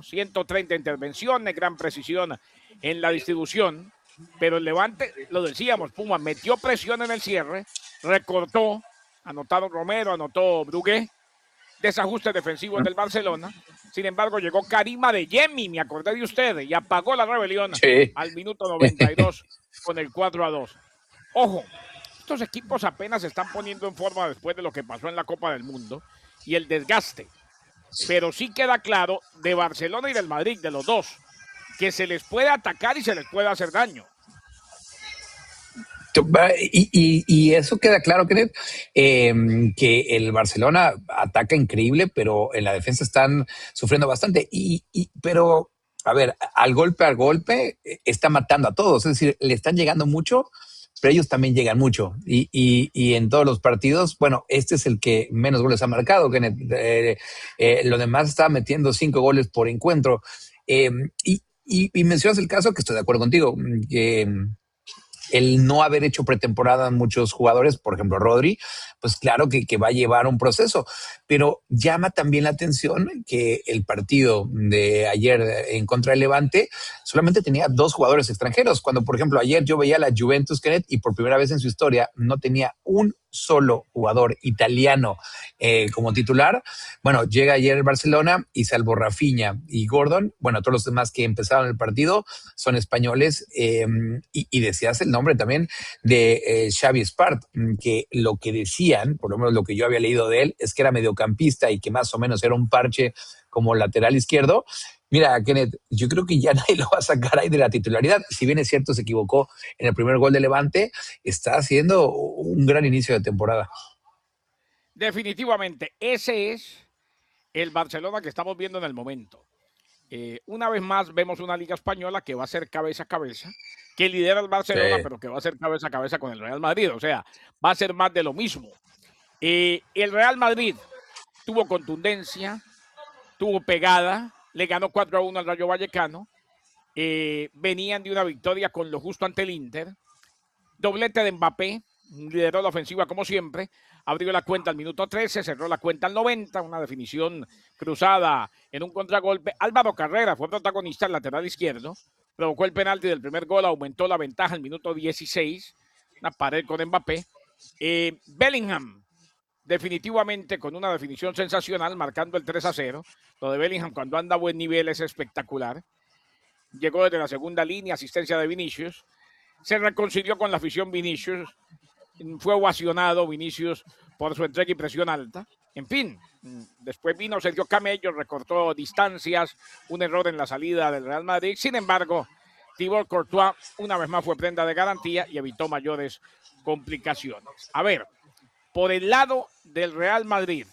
¿no? 130 intervenciones, gran precisión en la distribución, pero el Levante, lo decíamos, Puma metió presión en el cierre, recortó, anotaron Romero, anotó Brugué, desajustes defensivos del Barcelona. Sin embargo, llegó Karim Adeyemi, me acordé de usted, y apagó la rebelión al minuto 92 con el 4-2. Ojo, estos equipos apenas se están poniendo en forma después de lo que pasó en la Copa del Mundo y el desgaste. Pero sí queda claro de Barcelona y del Madrid, de los dos, que se les puede atacar y se les puede hacer daño. Y eso queda claro, Kenneth, que el Barcelona ataca increíble, pero en la defensa están sufriendo bastante. Pero, a ver, al golpe, está matando a todos. Es decir, le están llegando mucho, pero ellos también llegan mucho. Y en todos los partidos, bueno, este es el que menos goles ha marcado, Kenneth. Lo demás está metiendo 5 goles por encuentro. Y mencionas el caso, que estoy de acuerdo contigo, que el no haber hecho pretemporada en muchos jugadores, por ejemplo Rodri, pues claro que va a llevar un proceso, pero llama también la atención que el partido de ayer en contra del Levante solamente tenía 2 jugadores extranjeros, cuando por ejemplo ayer yo veía a la Juventus, Kenneth, y por primera vez en su historia no tenía un solo jugador italiano como titular. Bueno, llega ayer el Barcelona y salvo Rafinha y Gordon, bueno, todos los demás que empezaron el partido son españoles, y decías el nombre también de Xavi Espart, que lo que decían, por lo menos lo que yo había leído de él, es que era mediocampista y que más o menos era un parche como lateral izquierdo. Mira, Kenneth, yo creo que ya nadie lo va a sacar ahí de la titularidad. Si bien es cierto, se equivocó en el primer gol de Levante, está haciendo un gran inicio de temporada. Definitivamente, ese es el Barcelona que estamos viendo en el momento. Una vez más vemos una liga española que va a ser cabeza a cabeza, que lidera el Barcelona, pero que va a ser cabeza a cabeza con el Real Madrid. O sea, va a ser más de lo mismo. El Real Madrid tuvo contundencia, tuvo pegada, le ganó 4-1 al Rayo Vallecano. Venían de una victoria con lo justo ante el Inter. Doblete de Mbappé, lideró la ofensiva como siempre, abrió la cuenta al minuto 13, cerró la cuenta al 90, una definición cruzada en un contragolpe. Álvaro Carrera fue protagonista al lateral izquierdo, provocó el penalti del primer gol, aumentó la ventaja al minuto 16, una pared con Mbappé. Bellingham, definitivamente con una definición sensacional, marcando el 3-0. Lo de Bellingham cuando anda a buen nivel es espectacular. Llegó desde la segunda línea, asistencia de Vinicius. Se reconcilió con la afición Vinicius, fue ovacionado Vinicius por su entrega y presión alta. En fin, después vino Sergio Camello, recortó distancias, un error en la salida del Real Madrid. Sin embargo, Thibaut Courtois una vez más fue prenda de garantía y evitó mayores complicaciones. A ver, por el lado del Real Madrid,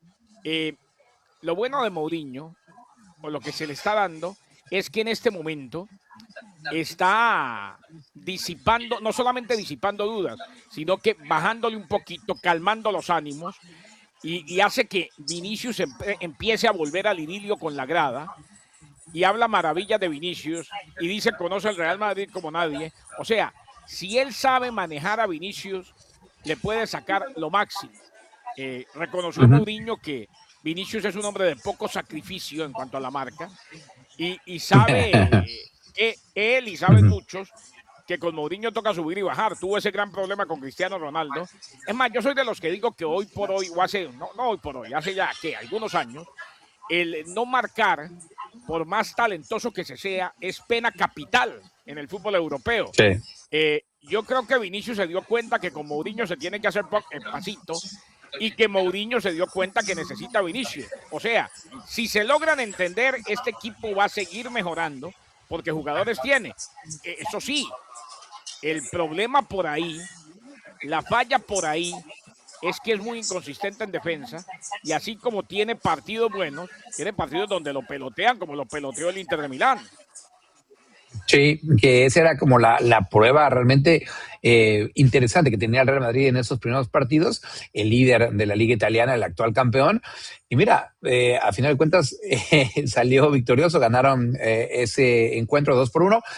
lo bueno de Mourinho, o lo que se le está dando, es que en este momento está disipando, no solamente disipando dudas, sino que bajándole un poquito, calmando los ánimos y hace que Vinicius empiece a volver al idilio con la grada y habla maravillas de Vinicius y dice conoce el Real Madrid como nadie. O sea, si él sabe manejar a Vinicius, le puede sacar lo máximo. Reconoció Mourinho que Vinicius es un hombre de poco sacrificio en cuanto a la marca y sabe que él y saben muchos que con Mourinho toca subir y bajar. Tuvo ese gran problema con Cristiano Ronaldo. Es más, yo soy de los que digo que hoy por hoy, o hace, no hoy por hoy, hace ya que algunos años, el no marcar, por más talentoso que se sea, es pena capital en el fútbol europeo. Sí. Yo creo que Vinicius se dio cuenta que con Mourinho se tiene que hacer pasito y que Mourinho se dio cuenta que necesita a Vinicius. O sea, si se logran entender, este equipo va a seguir mejorando porque jugadores tiene. Eso sí, el problema por ahí, la falla por ahí, es que es muy inconsistente en defensa y así como tiene partidos buenos, tiene partidos donde lo pelotean como lo peloteó el Inter de Milán. Sí, que esa era como la prueba realmente interesante que tenía el Real Madrid en esos primeros partidos, el líder de la Liga Italiana, el actual campeón. Y mira, a final de cuentas salió victorioso, ganaron ese encuentro 2-1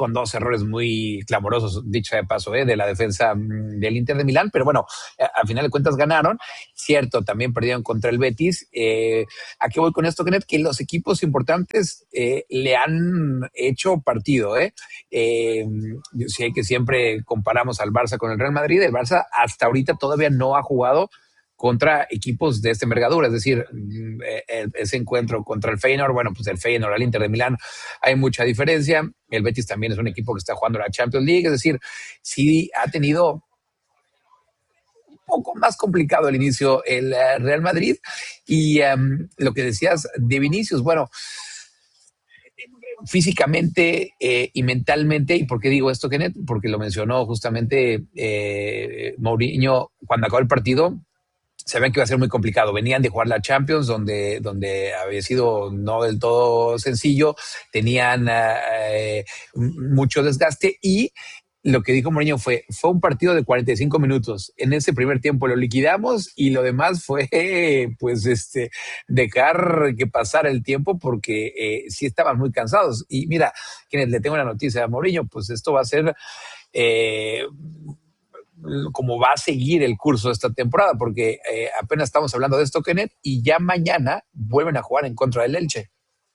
con dos errores muy clamorosos, dicho de paso, de la defensa del Inter de Milán, pero bueno, al final de cuentas ganaron. Cierto, también perdieron contra el Betis. ¿A qué voy con esto, Kenneth? Que los equipos importantes le han hecho partido. Yo sé que siempre comparamos al Barça con el Real Madrid. El Barça hasta ahorita todavía no ha jugado contra equipos de esta envergadura, es decir, ese encuentro contra el Feyenoord, bueno, pues el Feyenoord al Inter de Milán hay mucha diferencia. El Betis también es un equipo que está jugando la Champions League, es decir, sí ha tenido un poco más complicado el inicio el Real Madrid. Y lo que decías de Vinicius, bueno, físicamente y mentalmente. ¿Y por qué digo esto, Kenneth? Porque lo mencionó justamente Mourinho cuando acabó el partido. Sabían que iba a ser muy complicado. Venían de jugar la Champions, donde había sido no del todo sencillo, tenían mucho desgaste, y lo que dijo Mourinho fue un partido de 45 minutos. En ese primer tiempo lo liquidamos y lo demás fue pues dejar que pasara el tiempo, porque sí estaban muy cansados. Y mira, quienes le tengo una noticia a Mourinho, pues esto va a ser como va a seguir el curso de esta temporada, porque apenas estamos hablando de esto, Kenneth, y ya mañana vuelven a jugar en contra del Elche.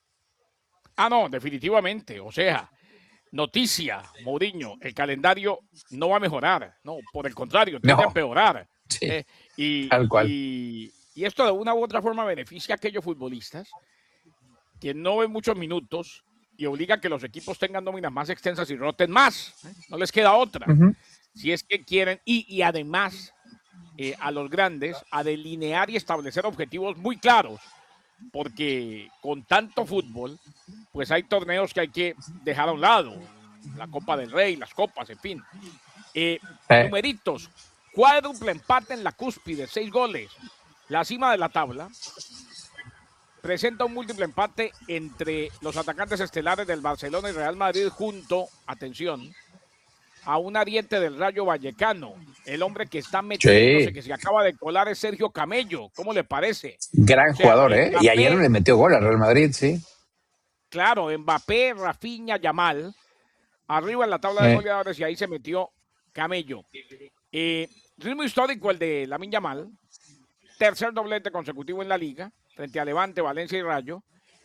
No, definitivamente. O sea, noticia, Mourinho, el calendario no va a mejorar, no, por el contrario, tiende a empeorar. Sí, tal cual. Y esto de una u otra forma beneficia a aquellos futbolistas que no ven muchos minutos y obliga a que los equipos tengan nóminas más extensas y roten más. No les queda otra. Si es que quieren, y además a los grandes a delinear y establecer objetivos muy claros, porque con tanto fútbol, pues hay torneos que hay que dejar a un lado, la Copa del Rey, las copas, en fin. Numeritos, cuádruple empate en la cúspide, 6 goles, la cima de la tabla, presenta un múltiple empate entre los atacantes estelares del Barcelona y Real Madrid junto, atención, a un ariete del Rayo Vallecano. El hombre que está metiéndose, que se acaba de colar, es Sergio Camello. ¿Cómo le parece? Gran jugador, Mbappé, y ayer le metió gol al Real Madrid, sí. Claro, Mbappé, Rafinha, Yamal, arriba en la tabla de goleadores, y ahí se metió Camello. Ritmo histórico el de Lamine Yamal, tercer doblete consecutivo en la liga, frente a Levante, Valencia y Rayo.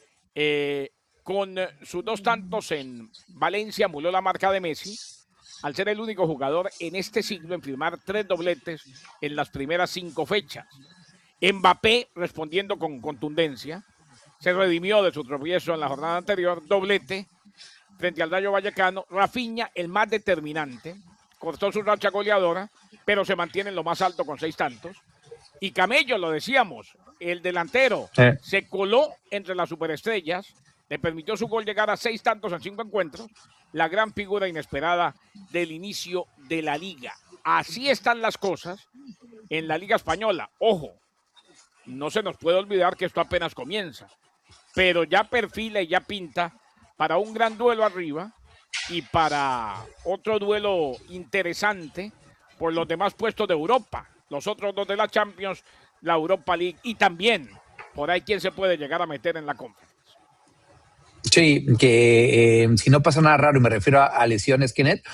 Con sus 2 tantos en Valencia, emuló la marca de Messi, al ser el único jugador en este siglo en firmar 3 dobletes en las primeras 5 fechas. Mbappé, respondiendo con contundencia, se redimió de su tropiezo en la jornada anterior, doblete frente al Rayo Vallecano. Rafinha, el más determinante, cortó su racha goleadora, pero se mantiene en lo más alto con 6 tantos. Y Camello, lo decíamos, el delantero, se coló entre las superestrellas, le permitió su gol llegar a 6 tantos en 5 encuentros, la gran figura inesperada del inicio de la liga. Así están las cosas en la Liga Española. Ojo, no se nos puede olvidar que esto apenas comienza, pero ya perfila y ya pinta para un gran duelo arriba y para otro duelo interesante por los demás puestos de Europa, los otros 2 de la Champions, la Europa League, y también por ahí quién se puede llegar a meter en la Conference. Sí, que si no pasa nada raro, y me refiero a lesiones, Kenneth,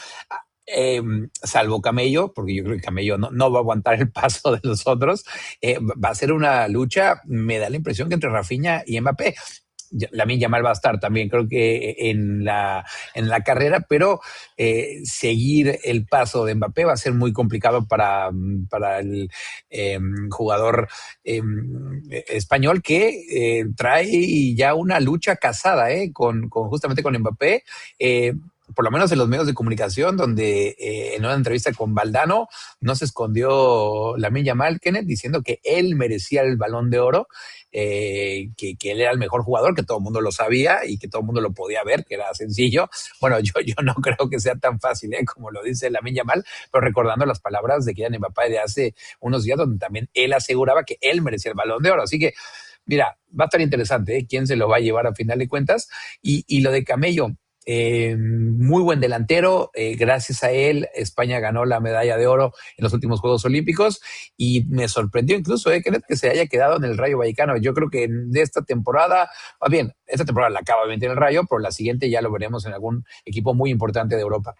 salvo Camello, porque yo creo que Camello no va a aguantar el paso de los otros, va a ser una lucha, me da la impresión, que entre Rafinha y Mbappé. Lamine Yamal va a estar también, creo que en la carrera, pero seguir el paso de Mbappé va a ser muy complicado para el jugador español, que trae ya una lucha casada justamente con Mbappé. Por lo menos en los medios de comunicación, donde en una entrevista con Valdano no se escondió Lamine Yamal, Kenneth, diciendo que él merecía el Balón de Oro, que él era el mejor jugador, que todo el mundo lo sabía y que todo el mundo lo podía ver, que era sencillo. Bueno, yo no creo que sea tan fácil como lo dice Lamine Yamal, pero recordando las palabras de Kylian Mbappé de hace unos días, donde también él aseguraba que él merecía el Balón de Oro. Así que, mira, va a estar interesante quién se lo va a llevar a final de cuentas. Y lo de Camello, muy buen delantero. Gracias a él, España ganó la medalla de oro en los últimos Juegos Olímpicos y me sorprendió incluso que se haya quedado en el Rayo Vallecano. Yo creo que de esta temporada, más bien, esta temporada la acaba de meter en el Rayo, pero la siguiente ya lo veremos en algún equipo muy importante de Europa.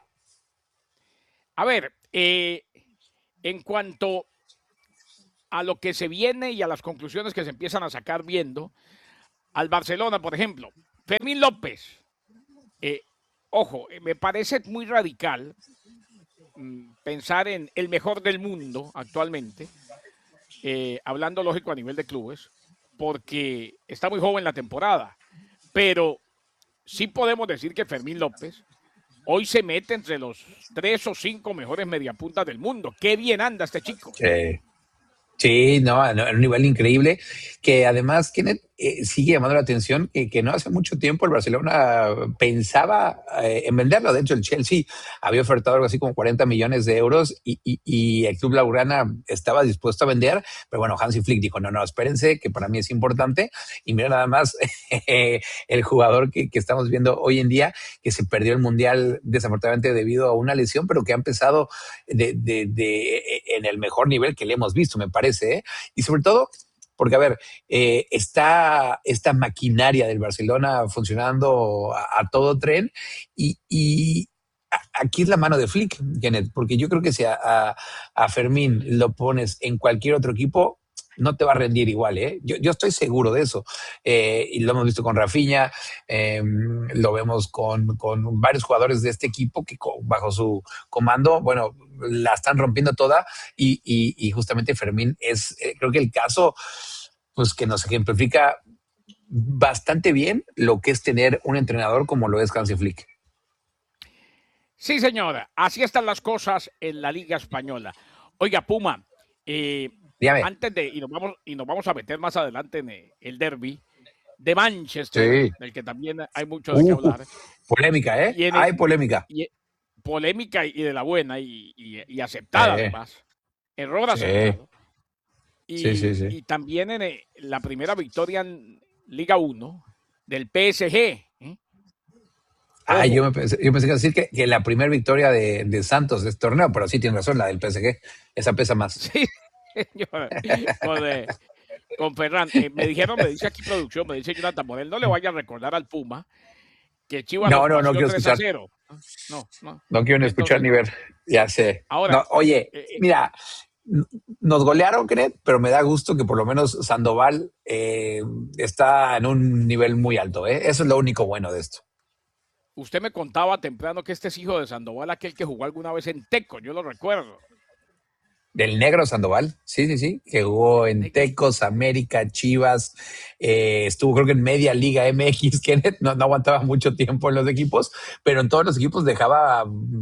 A ver, en cuanto a lo que se viene y a las conclusiones que se empiezan a sacar viendo al Barcelona, por ejemplo, Fermín López, ojo, me parece muy radical pensar en el mejor del mundo actualmente, hablando lógico a nivel de clubes, porque está muy joven la temporada, pero sí podemos decir que Fermín López hoy se mete entre los 3 o 5 mejores mediapuntas del mundo. Qué bien anda este chico. Sí, no, a un nivel increíble, que además Kenneth sigue llamando la atención que no hace mucho tiempo el Barcelona pensaba en venderlo. De hecho, el Chelsea había ofertado algo así como 40 millones de euros y el club Laurana estaba dispuesto a vender, pero bueno, Hansi Flick dijo, no, espérense, que para mí es importante. Y mira nada más el jugador que estamos viendo hoy en día, que se perdió el Mundial desafortunadamente debido a una lesión, pero que ha empezado en el mejor nivel que le hemos visto, me parece, ¿eh? Y sobre todo porque, a ver, está esta maquinaria del Barcelona funcionando a todo tren y aquí es la mano de Flick, Kenneth, porque yo creo que si a Fermín lo pones en cualquier otro equipo, no te va a rendir igual, ¿eh? Yo estoy seguro de eso. Y lo hemos visto con Rafinha, lo vemos con varios jugadores de este equipo que bajo su comando, bueno, la están rompiendo toda y justamente Fermín es, creo que el caso pues que nos ejemplifica bastante bien lo que es tener un entrenador como lo es Hansi Flick. Sí, señora, así están las cosas en la Liga Española. Oiga, Puma, antes de, y nos vamos a meter más adelante en el derby de Manchester, Sí. del que también hay mucho de qué hablar. Polémica, ¿eh? Hay polémica. Polémica y de la buena y aceptada además. Error aceptado. Y también en la primera victoria en Liga 1 del PSG. Yo pensé que iba a decir que la primera victoria de Santos de este torneo, pero sí tiene razón, la del PSG. Esa pesa más. Sí, señor. Con Ferran. Me dice aquí producción, me dice Jonathan Morel, no le vaya a recordar al Puma que Chivas no quiero 3 escuchar. 0. No quiero ni escuchar ni ver. Ya sé. Ahora, oye, mira, nos golearon, Kenneth, pero me da gusto que por lo menos Sandoval está en un nivel muy alto. Eso es lo único bueno de esto. Usted me contaba temprano que este es hijo de Sandoval, aquel que jugó alguna vez en Teco, yo lo recuerdo. Del negro Sandoval, sí, que jugó en Tecos, América, Chivas, estuvo creo que en media Liga MX, Kenneth, no aguantaba mucho tiempo en los equipos, pero en todos los equipos dejaba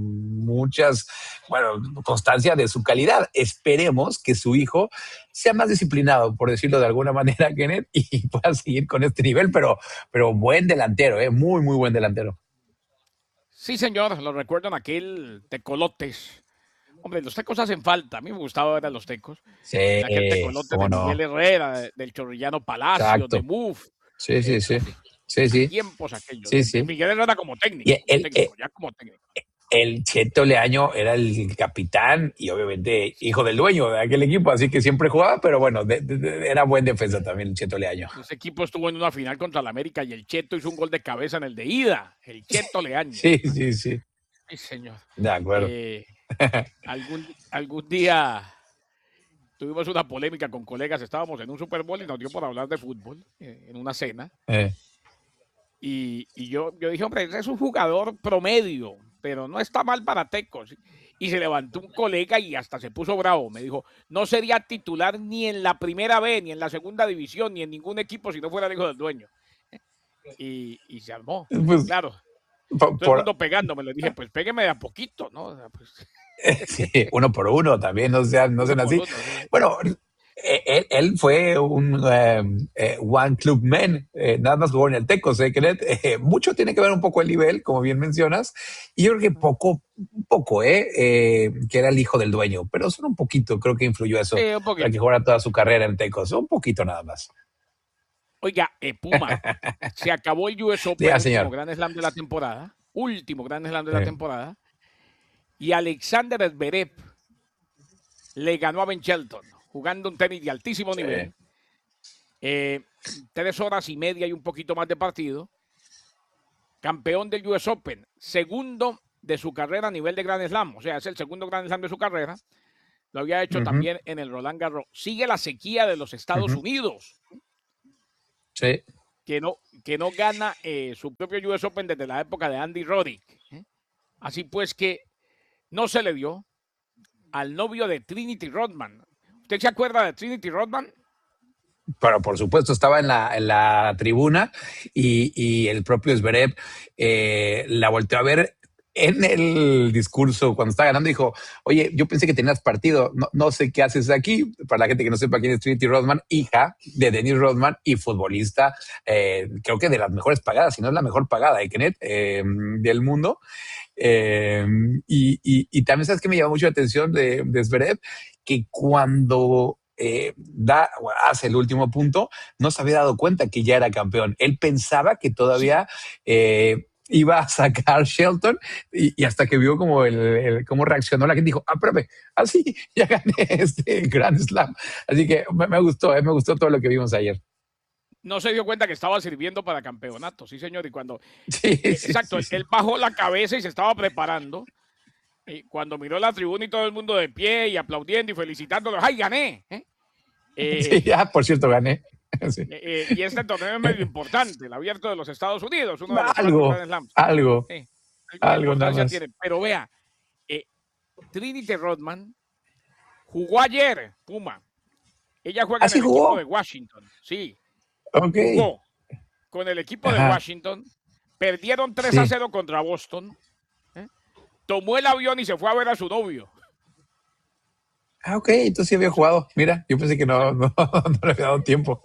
constancia de su calidad. Esperemos que su hijo sea más disciplinado, por decirlo de alguna manera, Kenneth, y pueda seguir con este nivel, pero buen delantero, muy, muy buen delantero. Sí, señor, lo recuerdo en aquel Tecolotes. Hombre, los Tecos hacen falta. A mí me gustaba ver a los Tecos. Sí, aquel Tecolote de Miguel Herrera, del Chorrillano Palacio, exacto. de Muf. Sí. Tiempos aquellos. Sí. Miguel Herrera como técnico. Ya como técnico. El Cheto Leaño era el capitán y obviamente hijo del dueño de aquel equipo, así que siempre jugaba, pero bueno, era buen defensa también el Cheto Leaño. Ese equipo estuvo en una final contra el América y el Cheto hizo un gol de cabeza en el de ida. El Cheto Leaño. Sí. Sí, señor. De acuerdo. Algún día tuvimos una polémica con colegas, estábamos en un Super Bowl y nos dio por hablar de fútbol en una cena. Y yo dije, hombre, ese es un jugador promedio, pero no está mal para Tecos. Y se levantó un colega y hasta se puso bravo. Me dijo, no sería titular ni en la primera B, ni en la segunda división, ni en ningún equipo si no fuera el hijo del dueño. Y se armó. Pues, claro. Todo el mundo pegándome. Le dije, pues pégueme de a poquito, ¿no? O sea, pues... Sí, uno por uno también, no sean así. Uno, sí. Bueno, él fue un one club man, nada más jugó en el Tecos, mucho tiene que ver un poco el nivel, como bien mencionas, y yo creo que poco, que era el hijo del dueño, pero solo un poquito, creo que influyó eso, para que jugara toda su carrera en Tecos, un poquito nada más. Oiga, Puma, se acabó el US Open, como gran slam de la temporada. último Grand Slam de la temporada, y Alexander Zverev le ganó a Ben Shelton, jugando un tenis de altísimo nivel. 3 horas y media y un poquito más de partido. Campeón del US Open, segundo de su carrera a nivel de Grand Slam, o sea, es el segundo Grand Slam de su carrera. Lo había hecho también en el Roland Garros. Sigue la sequía de los Estados Unidos. Sí. Que no gana su propio US Open desde la época de Andy Roddick. Así pues que no se le dio al novio de Trinity Rodman. ¿Usted se acuerda de Trinity Rodman? Pero por supuesto estaba en la tribuna y el propio Zverev la volteó a ver en el discurso cuando estaba ganando. Dijo, oye, yo pensé que tenías partido, no sé qué haces aquí. Para la gente que no sepa quién es Trinity Rodman, hija de Dennis Rodman y futbolista, creo que de las mejores pagadas, si no es la mejor pagada, Kenneth, del mundo. Y también sabes que me llamó mucho la atención de Zverev, que cuando hace el último punto, no se había dado cuenta que ya era campeón. Él pensaba que todavía iba a sacar Shelton y hasta que vio como cómo reaccionó la gente, dijo, espérame, así ya gané este Grand Slam. Así que me gustó todo lo que vimos ayer. No se dio cuenta que estaba sirviendo para campeonato, sí señor, y cuando exacto, él bajó la cabeza y se estaba preparando, y cuando miró la tribuna y todo el mundo de pie y aplaudiendo y felicitándolo, ¡ay, gané! Por cierto, gané. Sí. Y este torneo es medio importante, el Abierto de los Estados Unidos, uno de los algo nada más. Tiene. Pero vea, Trinity Rodman jugó ayer, Puma. Ella juega en el equipo de Washington, sí. Okay. Jugó con el equipo de Washington, perdieron 3-0 contra Boston, tomó el avión y se fue a ver a su novio. Ok, entonces sí había jugado. Mira, yo pensé que no le había dado tiempo.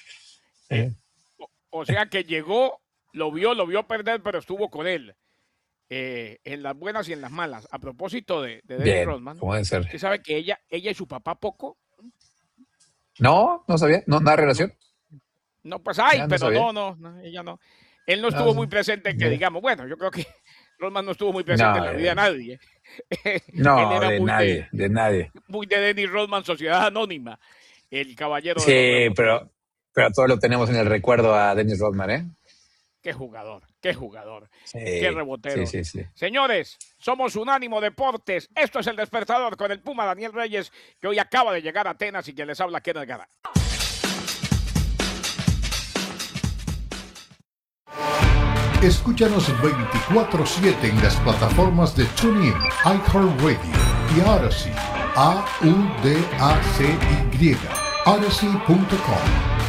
O sea que llegó, lo vio perder, pero estuvo con él en las buenas y en las malas. A propósito de Dennis Rodman, ¿cómo debe ser? ¿usted sabe que ella y su papá poco? No sabía, nada relación. No, pues pero ella no. Él no estuvo muy presente, que digamos, bueno, yo creo que Rodman no estuvo muy presente en la vida de nadie. No, él era de nadie. Muy de Dennis Rodman, Sociedad Anónima, el caballero. Sí, pero todos lo tenemos en el recuerdo a Dennis Rodman, ¿eh? Qué jugador, qué rebotero. Sí. Señores, somos Unánimo Deportes. Esto es El Despertador con el Puma Daniel Reyes, que hoy acaba de llegar a Atenas y quien les habla, Kenneth Garay. Escúchanos 24/7 en las plataformas de TuneIn, iHeartRadio y Odyssey. AUDACY. Odyssey.com.